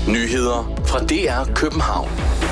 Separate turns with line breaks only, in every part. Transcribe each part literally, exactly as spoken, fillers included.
Nyheder fra D R København.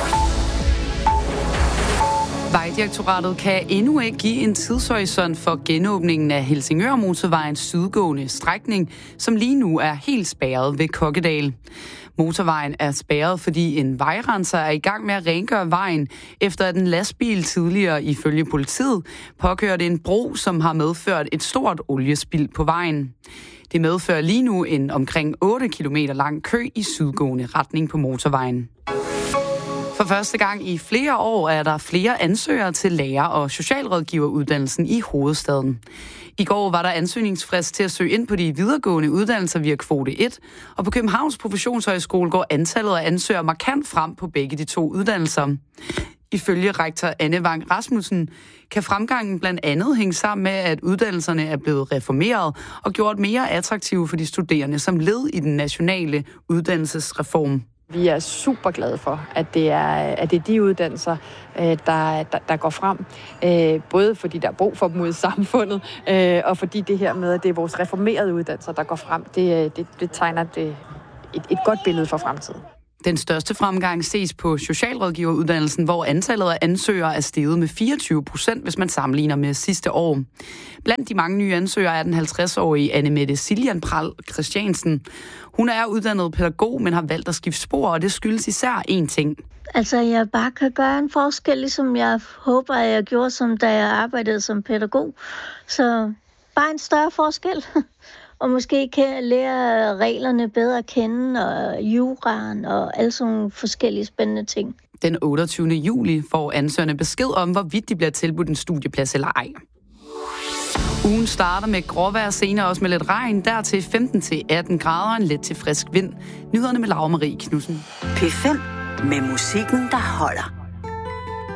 Vejdirektoratet kan endnu ikke give en tidshorisont for genåbningen af Helsingør-motorvejens sydgående strækning, som lige nu er helt spærret ved Kokkedal. Motorvejen er spærret, fordi en vejrenser er i gang med at rengøre vejen, efter at en lastbil tidligere, ifølge politiet, påkørte en bro, som har medført et stort oliespild på vejen. Det medfører lige nu en omkring otte kilometer lang kø i sydgående retning på motorvejen. For første gang i flere år er der flere ansøgere til lærer- og socialrådgiveruddannelsen i hovedstaden. I går var der ansøgningsfrist til at søge ind på de videregående uddannelser via kvote et, og på Københavns Professionshøjskole går antallet af ansøgere markant frem på begge de to uddannelser. Ifølge rektor Anne Vang Rasmussen kan fremgangen blandt andet hænge sammen med, at uddannelserne er blevet reformeret og gjort mere attraktive for de studerende som led i den nationale uddannelsesreform.
Vi er super glade for, at det er, at det er de uddannelser, der, der, der går frem. Både fordi der er brug for dem ude i samfundet, og fordi det her med, at det er vores reformerede uddannelser, der går frem, det, det, det tegner det et, et godt billede for fremtiden.
Den største fremgang ses på socialrådgiveruddannelsen, hvor antallet af ansøgere er steget med fireogtyve procent, hvis man sammenligner med sidste år. Blandt de mange nye ansøgere er den halvtreds-årige Anne-Mette Siljan Pral Christiansen. Hun er uddannet pædagog, men har valgt at skifte spor, og det skyldes især én ting.
Altså, jeg bare kan gøre en forskel, ligesom jeg håber, at jeg gjorde, som da jeg arbejdede som pædagog. Så bare en større forskel. Og måske kan lære reglerne bedre at kende, og juraen og alle sådan nogle forskellige spændende ting.
Den otteogtyvende juli får ansøgerne besked om, hvorvidt de bliver tilbudt en studieplads eller ej. Ugen starter med gråvejr, senere også med lidt regn, dertil femten til atten grader og en let til frisk vind. Nyhederne med Laura Marie Knudsen.
P fem med musikken, der holder.